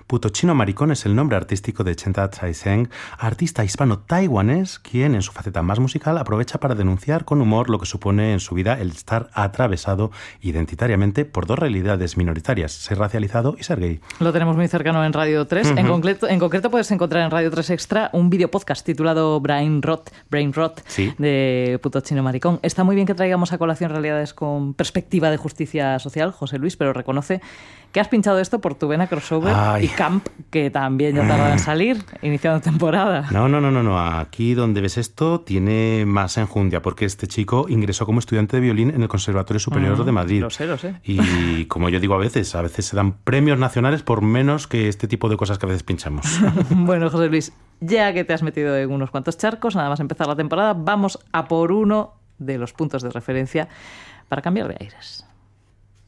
Puto Chino Maricón es el nombre artístico de Chen Tai-seng, artista hispano-taiwanés, quien en su faceta más musical aprovecha para denunciar con humor lo que supone en su vida el estar atravesado identitariamente por dos realidades minoritarias, ser racializado y ser gay. Lo tenemos muy cercano en Radio 3. En concreto puedes encontrar en Radio 3 Extra un video podcast titulado Brain Rot, sí, de Puto Chino Maricón. Está muy bien que traigamos a colación realidades con perspectiva de justicia social, José Luis, pero reconoce que has pinchado esto por tu vena crossover y camp, que también ya tardaba en salir, iniciando temporada. No. Aquí donde ves esto tiene más enjundia, porque este chico ingresó como estudiante de violín en el Conservatorio Superior de Madrid. Lo sé. Y como yo digo a veces se dan premios nacionales por menos que este tipo de cosas que a veces pinchamos. Bueno, José Luis, ya que te has metido en unos cuantos charcos, nada más empezar la temporada, vamos a por uno de los puntos de referencia para cambiar de aires.